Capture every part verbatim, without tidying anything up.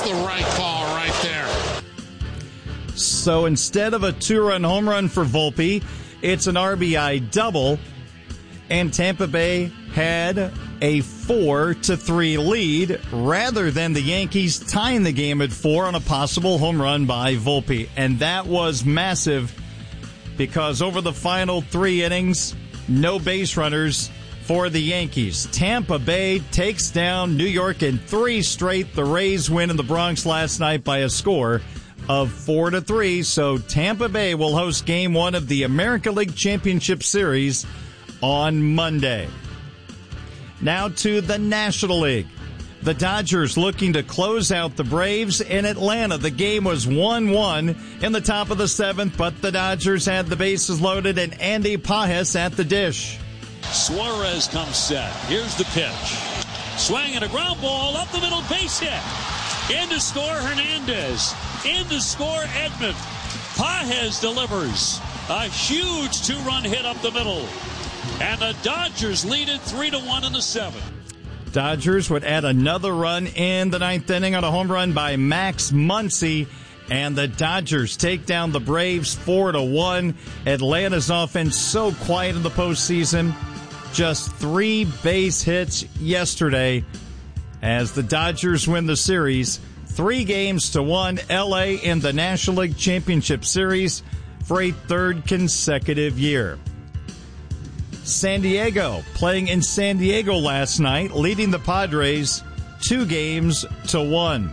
the right call right there. So instead of a two-run home run for Volpe, it's an R B I double, and Tampa Bay had a four to three lead rather than the Yankees tying the game at four on a possible home run by Volpe. And that was massive because over the final three innings, no base runners for the Yankees. Tampa Bay takes down New York in three straight. The Rays win in the Bronx last night by a score of four to three. So Tampa Bay will host game one of the American League Championship Series on Monday. Now to the National League. The Dodgers looking to close out the Braves in Atlanta. The game was one one in the top of the seventh, but the Dodgers had the bases loaded and Andy Pages at the dish. Suarez comes set. Here's the pitch. Swing and a ground ball up the middle, base hit. In to score Hernandez. In to score Edman. Pages delivers a huge two-run hit up the middle. And the Dodgers lead it three to one in the seventh. Dodgers would add another run in the ninth inning on a home run by Max Muncy. And the Dodgers take down the Braves four to one. Atlanta's offense so quiet in the postseason. Just three base hits yesterday as the Dodgers win the series. Three games to one. L A in the National League Championship Series for a third consecutive year. San Diego playing in San Diego last night, leading the Padres two games to one.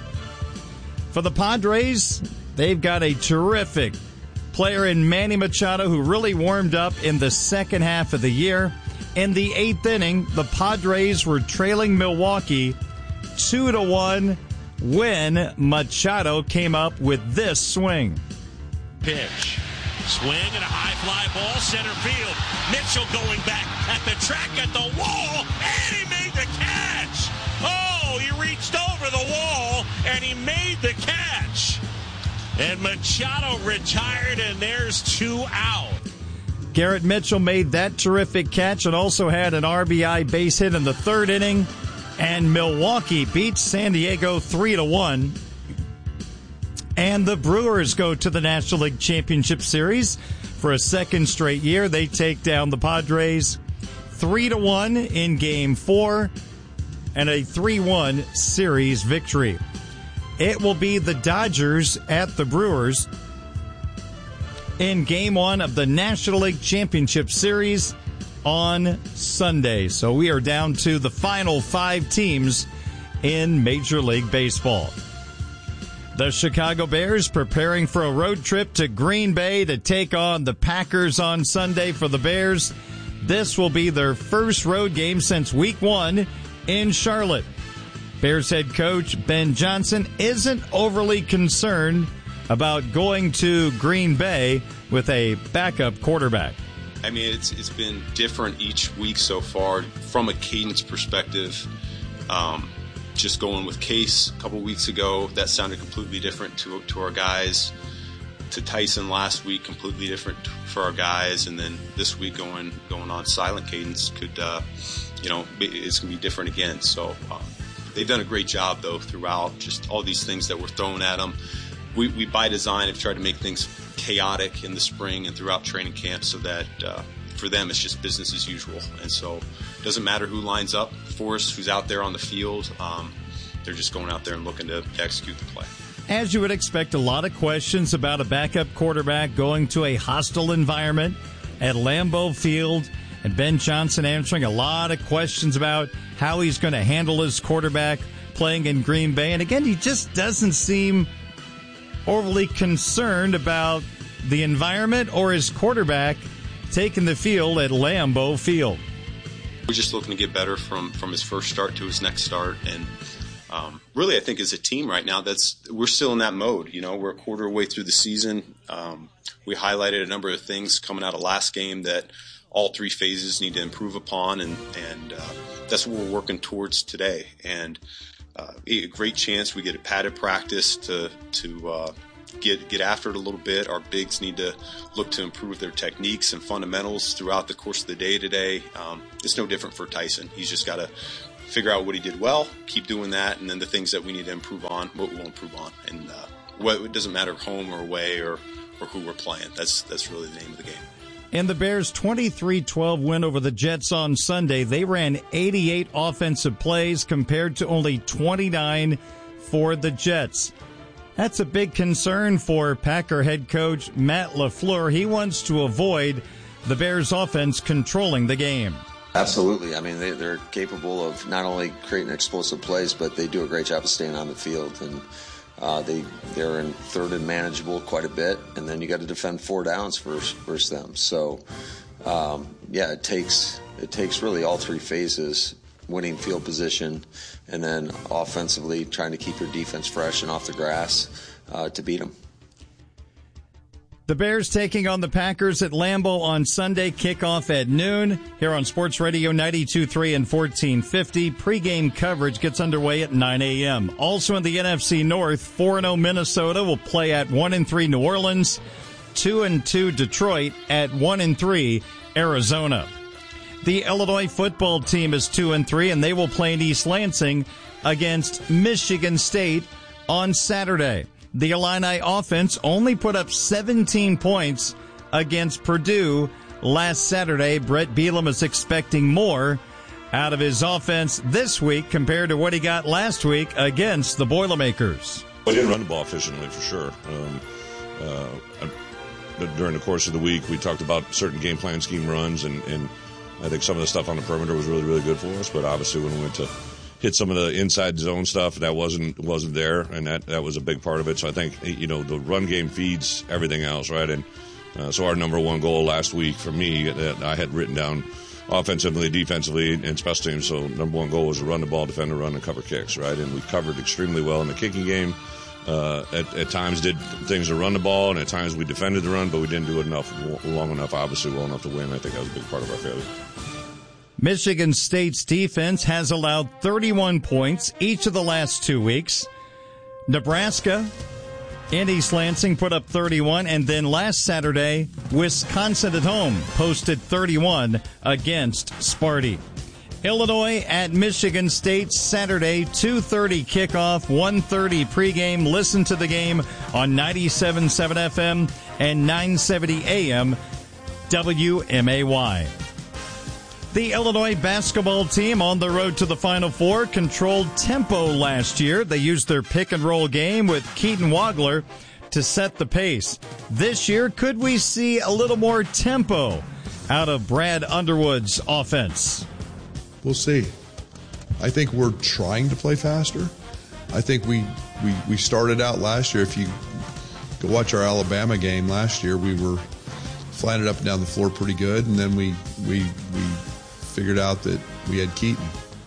For the Padres, they've got a terrific player in Manny Machado who really warmed up in the second half of the year. In the eighth inning, the Padres were trailing Milwaukee two to one when Machado came up with this swing. Pitch. Swing and a high fly ball, center field. Mitchell going back at the track at the wall, and he made the catch. Oh, he reached over the wall, and he made the catch. And Machado retired, and there's two out. Garrett Mitchell made that terrific catch and also had an R B I base hit in the third inning. And Milwaukee beats San Diego three to one. And the Brewers go to the National League Championship Series for a second straight year. They take down the Padres three to one in Game four and a three one series victory. It will be the Dodgers at the Brewers in Game one of the National League Championship Series on Sunday. So we are down to the final five teams in Major League Baseball. The Chicago Bears preparing for a road trip to Green Bay to take on the Packers on Sunday. For the Bears, this will be their first road game since week one in Charlotte. Bears head coach Ben Johnson isn't overly concerned about going to Green Bay with a backup quarterback. I mean, it's it's been different each week so far from a cadence perspective. Um, just going with Case a couple weeks ago, that sounded completely different to to our guys. To Tyson last week, completely different for our guys, and then this week going going on silent cadence could, uh, you know, it's gonna be different again. So uh, they've done a great job though throughout. Just all these things that were thrown at them. We we by design have tried to make things chaotic in the spring and throughout training camp, so that uh, for them it's just business as usual. And so it doesn't matter who lines up for us, who's out there on the field. Um, they're just going out there and looking to, to execute the play. As you would expect, a lot of questions about a backup quarterback going to a hostile environment at Lambeau Field, and Ben Johnson answering a lot of questions about how he's going to handle his quarterback playing in Green Bay. And again, he just doesn't seem overly concerned about the environment or his quarterback taking the field at Lambeau Field. We're just looking to get better from, from his first start to his next start. And um, really, I think as a team right now, that's we're still in that mode. You know, we're a quarter way through the season. Um, we highlighted a number of things coming out of last game that all three phases need to improve upon, and, and uh, that's what we're working towards today. And uh, a great chance we get a padded practice to to uh, get get after it a little bit. Our bigs need to look to improve their techniques and fundamentals throughout the course of the day today. Um, it's no different for Tyson. He's just got to figure out what he did well, keep doing that, and then the things that we need to improve on, what we will improve on. And uh, what, it doesn't matter home or away or, or who we're playing. That's that's really the name of the game. In the Bears' twenty-three twelve win over the Jets on Sunday, they ran eighty-eight offensive plays compared to only twenty-nine for the Jets. That's a big concern for Packer head coach Matt LaFleur. He wants to avoid the Bears' offense controlling the game. Absolutely. I mean, they, they're capable of not only creating explosive plays, but they do a great job of staying on the field. And uh, they, they're in third and manageable quite a bit. And then you got to defend four downs versus, versus them. So, um, yeah, it takes it takes really all three phases, winning field position, and then offensively trying to keep your defense fresh and off the grass uh, to beat them. The Bears taking on the Packers at Lambeau on Sunday, kickoff at noon here on Sports Radio ninety-two point three and fourteen fifty. Pre-game coverage gets underway at nine a.m. Also in the N F C North, four and oh Minnesota will play at one and three New Orleans, two and two Detroit at one and three Arizona. The Illinois football team is two and three, and they will play in East Lansing against Michigan State on Saturday. The Illini offense only put up seventeen points against Purdue last Saturday. Brett Bielema is expecting more out of his offense this week compared to what he got last week against the Boilermakers. We didn't run the ball efficiently, for sure. Um, uh, but during the course of the week, we talked about certain game plan scheme runs, and, and I think some of the stuff on the perimeter was really, really good for us. But obviously when we went to hit some of the inside zone stuff, that wasn't wasn't there, and that, that was a big part of it. So I think, you know, the run game feeds everything else, right? And uh, so our number one goal last week for me that I had written down offensively, defensively, and special teams. So number one goal was to run the ball, defend the run, and cover kicks, right? And we covered extremely well in the kicking game. Uh, at, at times did things to run the ball, and at times we defended the run, but we didn't do it enough, long enough, obviously well enough to win. I think that was a big part of our failure. Michigan State's defense has allowed thirty-one points each of the last two weeks. Nebraska and East Lansing put up thirty-one, and then last Saturday, Wisconsin at home posted thirty-one against Sparty. Illinois at Michigan State Saturday, two thirty kickoff, one thirty pregame. Listen to the game on ninety-seven point seven F M and nine seventy A M W M A Y. The Illinois basketball team on the road to the Final Four controlled tempo last year. They used their pick-and-roll game with Keaton Wagler to set the pace. This year, could we see a little more tempo out of Brad Underwood's offense? We'll see. I think we're trying to play faster. I think we, we, we started out last year. If you go watch our Alabama game last year, we were flying it up and down the floor pretty good, and then we we we figured out that we had Keaton,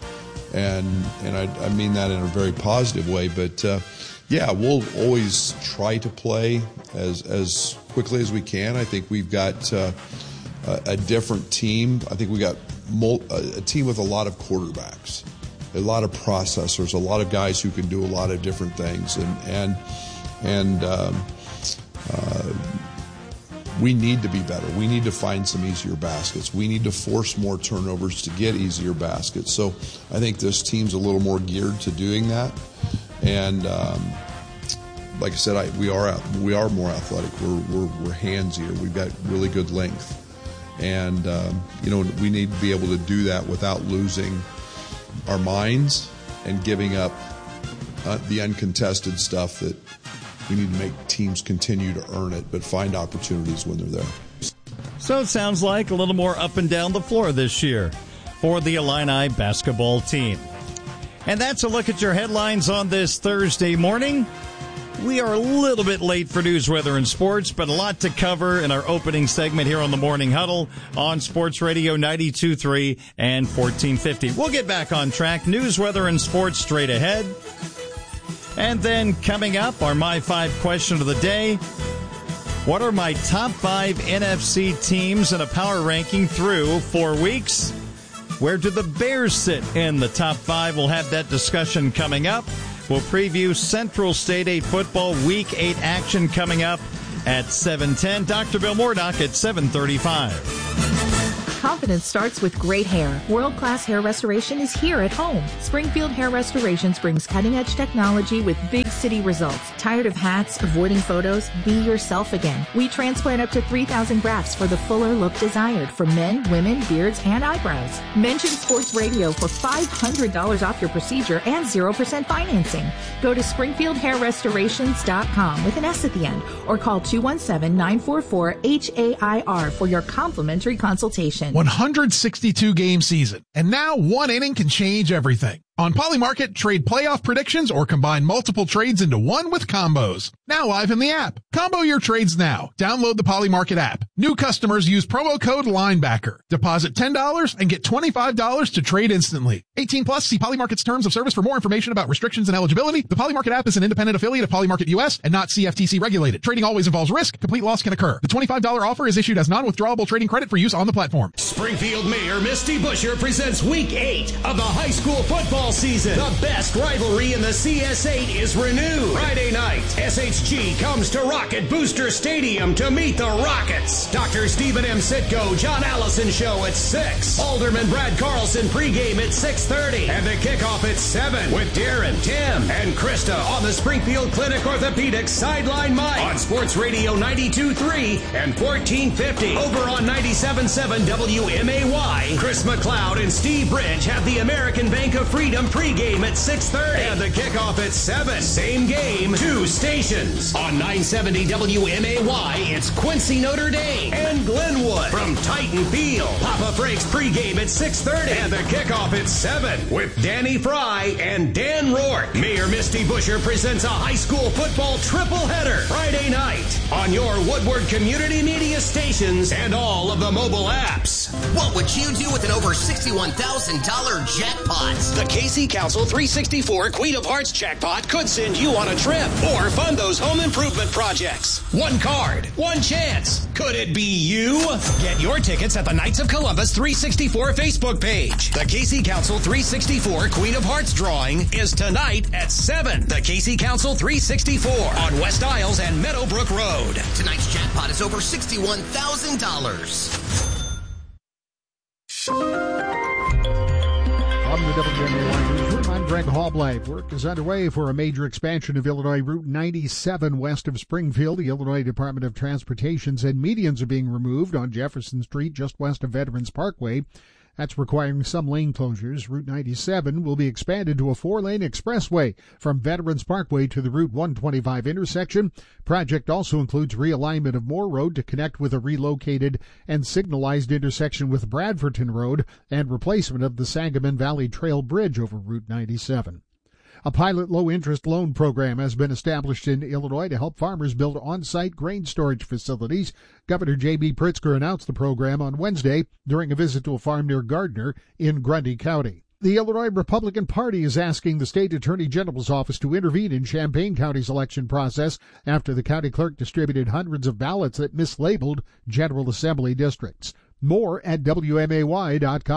and and I, I mean that in a very positive way. But uh, yeah, we'll always try to play as as quickly as we can. I think we've got uh, a, a different team. I think we got mul- a, a team with a lot of quarterbacks, a lot of processors, a lot of guys who can do a lot of different things, and and and. Um, uh, We need to be better. We need to find some easier baskets. We need to force more turnovers to get easier baskets. So I think this team's a little more geared to doing that. And um, like I said, I, we are we are more athletic. We're we're, we're handsier. We've got really good length, and um, you know we need to be able to do that without losing our minds and giving up uh, the uncontested stuff that. We need to make teams continue to earn it, but find opportunities when they're there. So it sounds like a little more up and down the floor this year for the Illini basketball team. And that's a look at your headlines on this Thursday morning. We are a little bit late for news, weather, and sports, but a lot to cover in our opening segment here on the Morning Huddle on Sports Radio ninety-two point three and fourteen fifty. We'll get back on track. News, weather, and sports straight ahead. And then coming up, our My Five question of the day. What are my top five N F C teams in a power ranking through four weeks? Where do the Bears sit in the top five? We'll have that discussion coming up. We'll preview Central State eight football Week eight action coming up at seven ten. Doctor Bill Moordock at seven thirty-five. How Confidence starts with great hair. World-class hair restoration is here at home. Springfield Hair Restorations brings cutting-edge technology with big city results. Tired of hats, avoiding photos? Be yourself again. We transplant up to three thousand grafts for the fuller look desired for men, women, beards, and eyebrows. Mention Sports Radio for five hundred dollars off your procedure and zero percent financing. Go to springfield hair restorations dot com with an S at the end or call two one seven, nine four four, H A I R for your complimentary consultation. one hundred sixty-two game season, and now one inning can change everything. On Polymarket, trade playoff predictions or combine multiple trades into one with combos. Now live in the app. Combo your trades now. Download the Polymarket app. New customers use promo code LINEBACKER. Deposit ten dollars and get twenty-five dollars to trade instantly. eighteen plus, see Polymarket's terms of service for more information about restrictions and eligibility. The Polymarket app is an independent affiliate of Polymarket U S and not C F T C regulated. Trading always involves risk. Complete loss can occur. The twenty-five dollars offer is issued as non-withdrawable trading credit for use on the platform. Springfield Mayor Misty Buscher presents Week eight of the high school football season. The best rivalry in the C S eight is renewed. Friday night, S H G comes to Rocket Booster Stadium to meet the Rockets. Doctor Stephen M. Sitko, John Allison show at six. Alderman Brad Carlson pregame at six thirty. And the kickoff at seven with Darren, Tim, and Krista on the Springfield Clinic Orthopedics sideline mic on Sports Radio ninety-two point three and fourteen fifty. Over on ninety-seven point seven W M A Y, Chris McLeod and Steve Bridge have the American Bank of Freedom pregame at six thirty. And the kickoff at seven. Same game, two stations. On nine seventy W M A Y, it's Quincy, Notre Dame and Glenwood. From Titan Field, Papa Frank's pregame at six thirty. And the kickoff at seven with Danny Fry and Dan Rourke. Mayor Misty Buscher presents a high school football triple header Friday night on your Woodward Community Media stations and all of the mobile apps. What would you do with an over sixty-one thousand dollars jackpot? The Casey Council three sixty-four Queen of Hearts jackpot could send you on a trip or fund those home improvement projects. One card, one chance. Could it be you? Get your tickets at the Knights of Columbus three sixty-four Facebook page. The Casey Council three sixty-four Queen of Hearts drawing is tonight at seven. The Casey Council three sixty-four on West Isles and Meadowbrook Road. Tonight's jackpot is over sixty-one thousand dollars. From the W M A Y Newsroom, I'm Greg Hallblade. Work is underway for a major expansion of Illinois Route ninety-seven west of Springfield. The Illinois Department of Transportation said medians are being removed on Jefferson Street just west of Veterans Parkway. That's requiring some lane closures. Route ninety-seven will be expanded to a four-lane expressway from Veterans Parkway to the Route one twenty-five intersection. Project also includes realignment of Moore Road to connect with a relocated and signalized intersection with Bradfordton Road and replacement of the Sangamon Valley Trail Bridge over Route ninety-seven. A pilot low-interest loan program has been established in Illinois to help farmers build on-site grain storage facilities. Governor J B. Pritzker announced the program on Wednesday during a visit to a farm near Gardner in Grundy County. The Illinois Republican Party is asking the state attorney general's office to intervene in Champaign County's election process after the county clerk distributed hundreds of ballots that mislabeled General Assembly districts. More at W M A Y dot com.